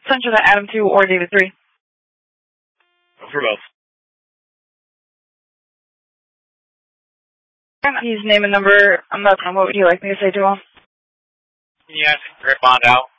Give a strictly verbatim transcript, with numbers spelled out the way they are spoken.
Central to Adam two or David three. For both. His name and number. I'm not. What would you like me to say to him? Can you ask Grip on out?